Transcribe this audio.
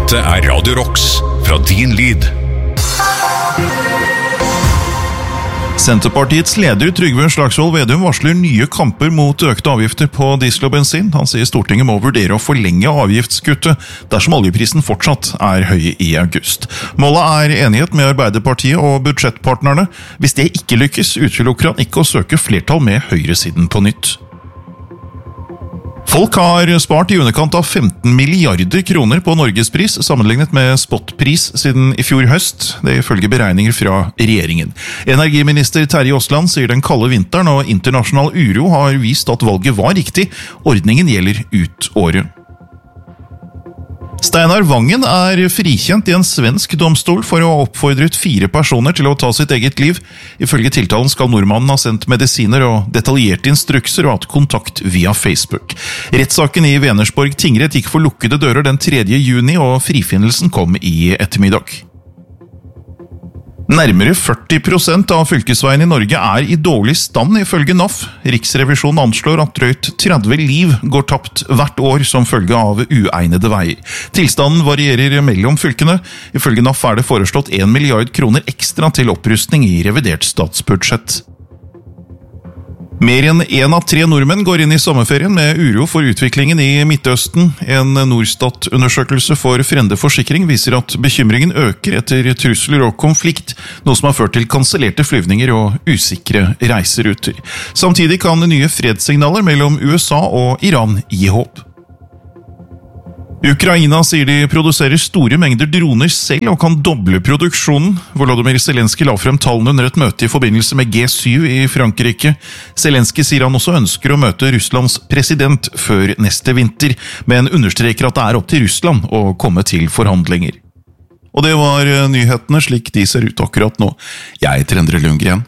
Dette Radio Rocks fra Din Lyd. Senterpartiets leder Trygve Slagsvold Vedum varsler nye kamper mot økte avgifter på diesel og bensin. Han sier Stortinget må vurdere å forlenge avgiftskuttet dersom oljeprisen fortsatt er høy i august. Målet er enighet med Arbeiderpartiet og budsjettpartnerne. Hvis det ikke lykkes, utelukker han ikke å søke flertall med høyresiden på nytt. Folk har spart i underkant av 15 milliarder kroner på Norgespris, sammenlignet med spotpris siden i fjor høst. Det ifølge beregninger fra regjeringen. Energiminister Terje Aasland sier den kalde vinteren og internasjonal uro har vist at valget var riktig. Ordningen gjelder ut året. Steinar Vangen er frikjent i en svensk domstol for å ha oppfordret 4 personer til å ta sitt eget liv. Ifølge tiltalen skal nordmannen ha sendt medisiner og detaljerte instrukser og hatt kontakt via Facebook. Rettssaken i Venersborg tingrett gikk for lukkede dører den 3. juni, og frifinnelsen kom i ettermiddag. Nærmere 40% av fylkesveiene i Norge er i dårlig stand ifølge NAF. Riksrevisjonen anslår at drøyt 30 liv går tapt hvert år som følge av uegnede veier. Tilstanden varierer mellom fylkene. Ifølge NAF er det foreslått 1 milliard kroner ekstra til opprustning i revidert statsbudsjett. Mer enn 1 av 3 nordmenn går inn i sommerferien med uro for utviklingen i Midtøsten. En Norstat-undersøkelse for Frende Forsikring viser at bekymringen øker etter trusler og konflikt, noe som har ført til kansellerte flyvninger og usikre reiseruter. Samtidig kan nye fredssignaler mellom USA og Iran gi håp. Ukraina sier de produserer store mengder droner selv og kan doble produksjonen. Volodymyr Zelenskyj la frem tallene under et møte i forbindelse med G7 i Frankrike. Zelenskyj sier han også ønsker å møte Russlands president før neste vinter, men understreker at det er opp til Russland å komme til forhandlinger. Og det var nyhetene slik de ser ut akkurat nå. Jeg heter Endre Lundgren.